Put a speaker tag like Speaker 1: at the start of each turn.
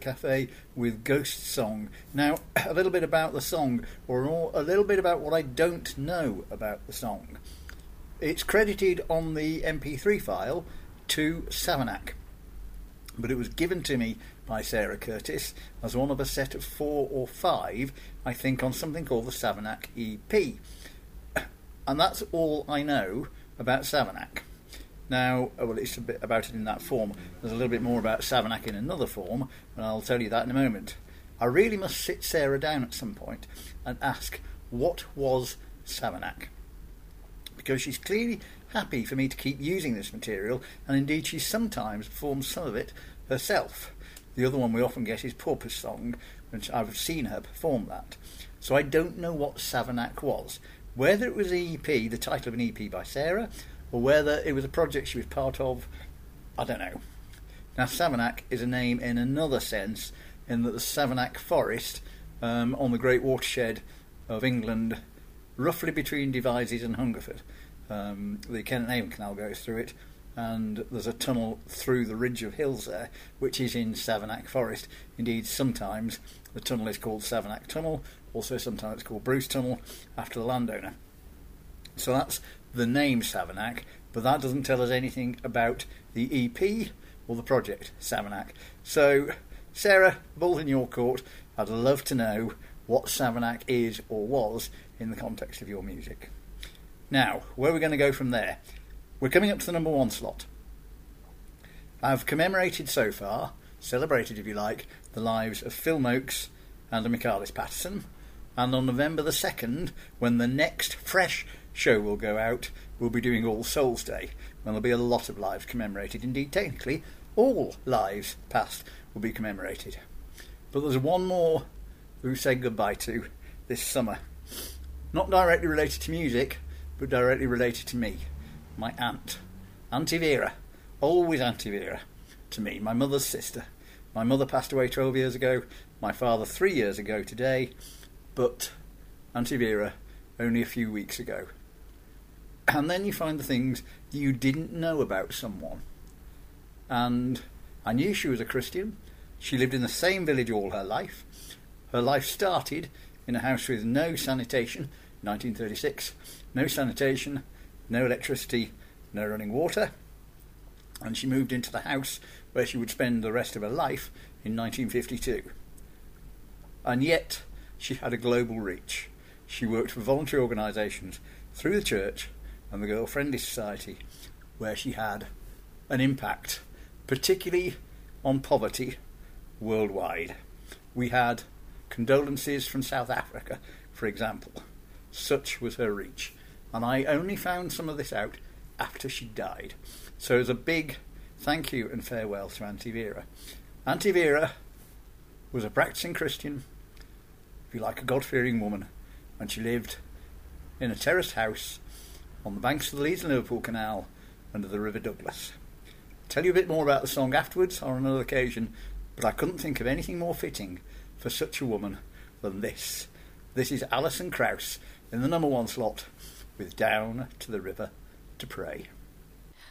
Speaker 1: Cafe with Ghost Song. Now, a little bit about the song, or a little bit about what I don't know about the song. It's credited on the MP3 file to Savanac, but it was given to me by Sarah Curtis as one of a set of 4 or 5, I think, on something called the Savanac EP. And that's all I know about Savanac. Now, well, it's a bit about it in that form. There's a little bit more about Savanac in another form, and I'll tell you that in a moment. I really must sit Sarah down at some point and ask, what was Savanac? Because she's clearly happy for me to keep using this material, and indeed she sometimes performs some of it herself. The other one we often get is Porpoise Song, which I've seen her perform that. So I don't know what Savanac was. Whether it was an EP, the title of an EP by Sarah, or whether it was a project she was part of, I don't know. Now, Savanac is a name in another sense, in that the Savanac Forest on the great watershed of England, roughly between Devizes and Hungerford. The Kennet Avon Canal goes through it, and there's a tunnel through the ridge of hills there, which is in Savanac Forest. Indeed, sometimes the tunnel is called Savanac Tunnel, also sometimes it's called Bruce Tunnel, after the landowner. So that's the name Savanac, but that doesn't tell us anything about the EP or the project Savanac. So, Sarah, ball's in your court. I'd love to know what Savanac is or was in the context of your music. Now, where are we going to go from there? We're coming up to the number 1 slot. I've commemorated so far, celebrated if you like, the lives of Phil Mokes and Michaelis Patterson, and on November the 2nd, when the next fresh show will go out, we'll be doing All Souls Day, when there'll be a lot of lives commemorated. Indeed, technically, all lives past will be commemorated. But there's one more who said goodbye to this summer. Not directly related to music, but directly related to me. My aunt, Auntie Vera. Always Auntie Vera to me, my mother's sister. My mother passed away 12 years ago, my father 3 years ago today, but Auntie Vera only a few weeks ago. And then you find the things that you didn't know about someone. And I knew she was a Christian. She lived in the same village all her life. Her life started in a house with no sanitation, 1936. No sanitation, no electricity, no running water. And she moved into the house where she would spend the rest of her life in 1952. And yet, she had a global reach. She worked for voluntary organisations through the church and the Girl Friendly Society, where she had an impact, particularly on poverty worldwide. We had condolences from South Africa, for example. Such was her reach. And I only found some of this out after she died. So as a big thank you and farewell to Auntie Vera. Auntie Vera was a practising Christian, if you like, a God-fearing woman, and she lived in a terraced house on the banks of the Leeds and Liverpool Canal under the River Douglas. I'll tell you a bit more about the song afterwards or on another occasion, but I couldn't think of anything more fitting for such a woman than this. This is Alison Krauss in the number 1 slot with Down to the River to Pray.